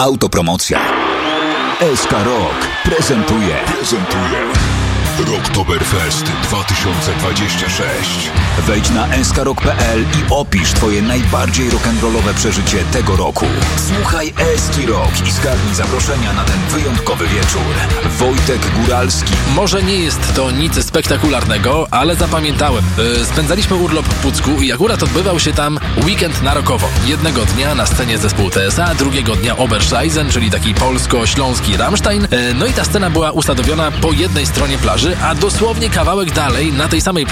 Autopromocja. SK Rock prezentuje Rocktoberfest 2026. Wejdź na skrok.pl i opisz twoje najbardziej rock'n'rollowe przeżycie tego roku. Słuchaj Eski Rock i zgarnij zaproszenia na ten wyjątkowy wieczór. Wojtek Góralski. Może nie jest to nic spektakularnego, ale zapamiętałem. Spędzaliśmy urlop w Pucku i akurat odbywał się tam weekend na rockowo. Jednego dnia na scenie zespół TSA, drugiego dnia Oberschleisen, czyli taki polsko-śląski Rammstein. No i ta scena była usadowiona po jednej stronie plaży, a dosłownie kawałek dalej na tej samej